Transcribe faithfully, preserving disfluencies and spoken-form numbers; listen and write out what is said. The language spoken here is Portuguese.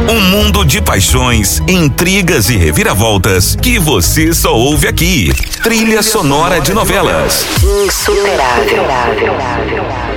Um mundo de paixões, intrigas e reviravoltas que você só ouve aqui. Trilha sonora de novelas. Insuperável.